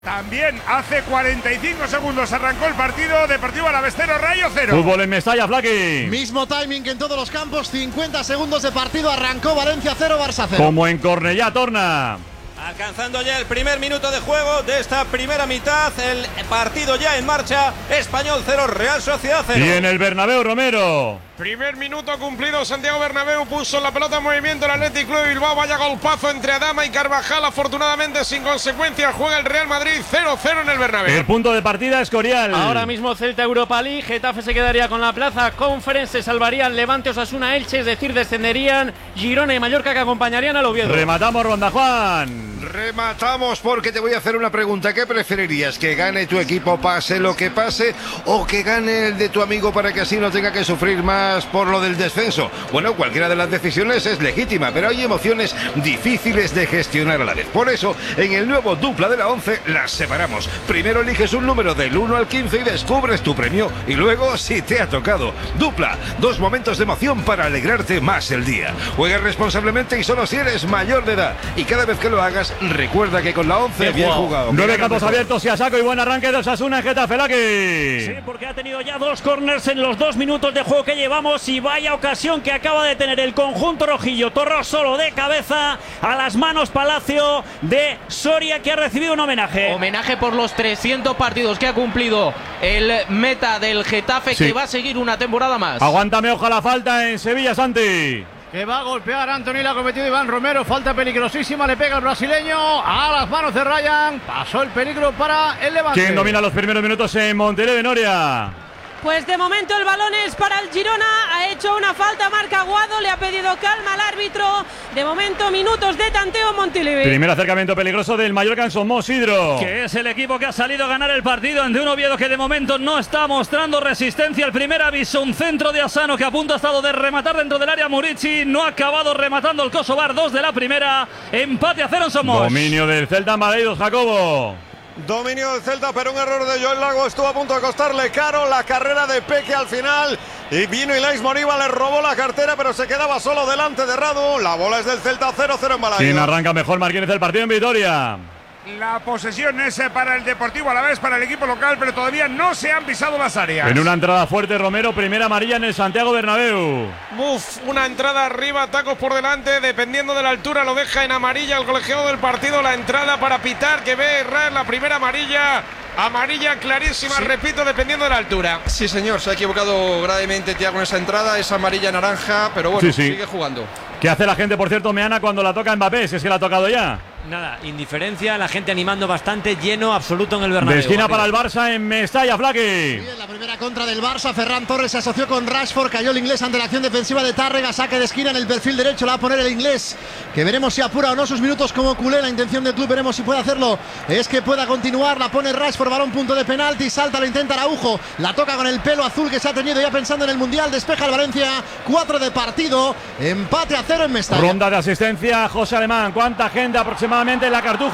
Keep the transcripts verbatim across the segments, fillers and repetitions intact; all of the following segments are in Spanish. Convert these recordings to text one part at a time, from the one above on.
También hace cuarenta y cinco segundos arrancó el partido. Deportivo Alavés cero, Rayo cero. Fútbol en Mestalla, Flaqui. Mismo timing que en todos los campos. cincuenta segundos de partido. Arrancó Valencia cero, Barça cero. Como en Cornellá, Torna. Alcanzando ya el primer minuto de juego de esta primera mitad. El partido ya en marcha. Español cero, Real Sociedad cero. Y en el Bernabéu, Romero. Primer minuto cumplido, Santiago Bernabéu puso la pelota en movimiento el Athletic Club de Bilbao. Vaya golpazo entre Adama y Carvajal, afortunadamente sin consecuencias. Juega el Real Madrid cero cero en el Bernabéu. El punto de partida es Escorial. Ahora mismo Celta Europa League, Getafe se quedaría con la plaza Conference, se salvarían Levante, Osasuna, Elche, es decir, descenderían Girona y Mallorca, que acompañarían al Oviedo. Rematamos ronda, Juan. Rematamos porque te voy a hacer una pregunta. ¿Qué preferirías? ¿Que gane tu equipo pase lo que pase o que gane el de tu amigo para que así no tenga que sufrir más por lo del descenso? Bueno, cualquiera de las decisiones es legítima, pero hay emociones difíciles de gestionar a la vez. Por eso, en el nuevo Dupla de la once las separamos. Primero eliges un número del uno al quince y descubres tu premio. Y luego, si te ha tocado. Dupla, dos momentos de emoción para alegrarte más el día. Juega responsablemente y solo si eres mayor de edad. Y cada vez que lo hagas, recuerda que con la once bien, bien jugado. Nueve campos abiertos y a saco y buen arranque de Osasuna en Getafe, Flaqui. Sí, porque ha tenido ya dos corners en los dos minutos de juego que llevamos y vaya ocasión que acaba de tener el conjunto rojillo. Torró solo de cabeza, a las manos Palacio de Soria, que ha recibido un homenaje. Homenaje por los trescientos partidos que ha cumplido el meta del Getafe, sí, que va a seguir una temporada más. Aguántame, ojalá falta en Sevilla, Santi. Que va a golpear Anthony, la ha cometido Iván Romero, falta peligrosísima, le pega el brasileño a las manos de Ryan, pasó el peligro para el Levante. ¿Quién domina los primeros minutos en Monterrey de Noria? Pues de momento el balón es para el Girona, ha hecho una falta, marca Aguado, le ha pedido calma al árbitro. De momento minutos de tanteo Montilivi. Primer acercamiento peligroso del Mallorca en Somos, Hidro. Que es el equipo que ha salido a ganar el partido ante un Oviedo que de momento no está mostrando resistencia. El primer aviso, un centro de Asano que a punto ha estado de rematar dentro del área Murici. No ha acabado rematando el Kosovar, dos de la primera. Empate a cero en Somos. Dominio del Celta en Baleidos, Jacobo. Dominio del Celta, pero un error de Joel Lago estuvo a punto de costarle caro. La carrera de Peque al final. Y vino Ilais Moriba, le robó la cartera, pero se quedaba solo delante de Radu. La bola es del Celta, cero cero en Balaidos. ¿Quién arranca mejor, Marquínez, el partido en Vitoria? La posesión es para el Deportivo Alavés, para el equipo local, pero todavía no se han pisado las áreas. En una entrada fuerte, Romero, primera amarilla en el Santiago Bernabéu. Uf, una entrada arriba, tacos por delante, dependiendo de la altura lo deja en amarilla el colegiado del partido. La entrada para pitar, que ve errar la primera amarilla. Amarilla clarísima, sí, repito, dependiendo de la altura. Sí, señor, se ha equivocado gravemente Thiago en esa entrada, es amarilla naranja, pero bueno, sí, sí, sigue jugando. ¿Qué hace la gente, por cierto, Meana, cuando la toca Mbappé? Si es que la ha tocado ya. Nada, indiferencia, la gente animando bastante, lleno absoluto en el Bernabéu. De esquina para el Barça en Mestalla, Flaqui. Bien, la primera contra del Barça, Ferran Torres se asoció con Rashford, cayó el inglés ante la acción defensiva de Tárrega, saque de esquina en el perfil derecho, la va a poner el inglés, que veremos si apura o no sus minutos como culé. La intención del club, veremos si puede hacerlo, es que pueda continuar, la pone Rashford, balón punto de penalti, salta, lo intenta Araujo, la toca con el pelo azul que se ha tenido ya pensando en el Mundial, despeja el Valencia, cuatro de partido, empate a cero en Mestalla. Ronda de asistencia, José Alemán, ¿cuánta gente aproximadamente en la Cartuja?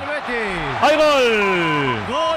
¡Hay gol! ¡Gol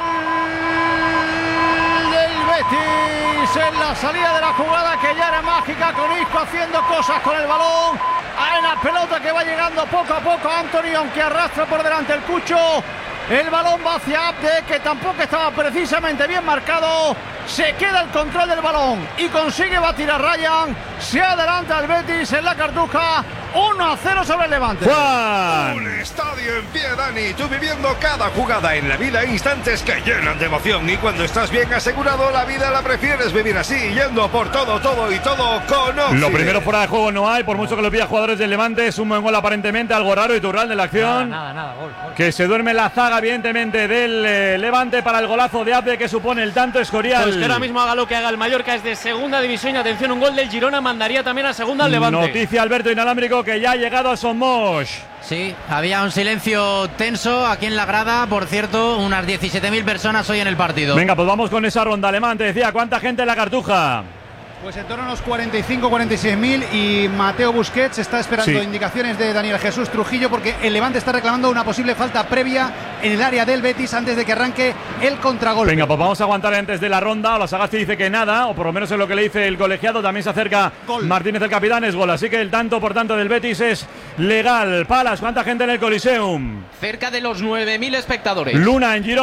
del Betis! En la salida de la jugada, que ya era mágica, con Isco haciendo cosas con el balón. Hay una pelota que va llegando poco a poco a Anthony, aunque arrastra por delante el Cucho. El balón va hacia Abde, que tampoco estaba precisamente bien marcado. Se queda el control del balón y consigue batir a Ryan. Se adelanta el Betis en la Cartuja. uno a cero sobre el Levante. Juan. Un estadio en pie, Dani. Tú viviendo cada jugada en la vida, instantes que llenan de emoción. Y cuando estás bien asegurado, la vida la prefieres vivir así, yendo por todo, todo y todo con Oxy. Lo primero, fuera de juego no hay, por mucho que lo pida jugadores del Levante. Es un buen gol aparentemente, algo raro y Turral de la acción. Nada, nada, nada gol, gol. Que se duerme la zaga, evidentemente, del eh, Levante para el golazo de Abde, que supone el tanto Escorial. Pues que ahora mismo haga lo que haga el Mallorca, es de segunda división. Y atención, un gol del Girona mandaría también a segunda al Levante. Noticia, Alberto Inalámbrico, que ya ha llegado a Somos. Sí, había un silencio tenso aquí en la grada. Por cierto, unas diecisiete mil personas hoy en el partido. Venga, pues vamos con esa ronda. Alemán, te decía, ¿cuánta gente en la Cartuja? Pues en torno a los cuarenta y cinco cuarenta y seis mil y Mateo Busquets está esperando Sí. indicaciones de Daniel Jesús Trujillo porque el Levante está reclamando una posible falta previa en el área del Betis antes de que arranque el contragolpe. Venga, pues vamos a aguantar antes de la ronda. La Sagasti dice que nada, o por lo menos es lo que le dice el colegiado. También se acerca gol. Martínez, el capitán, es gol. Así que el tanto por tanto del Betis es legal. Palas, ¿cuánta gente en el Coliseum? Cerca de los nueve mil espectadores. Luna en Girona.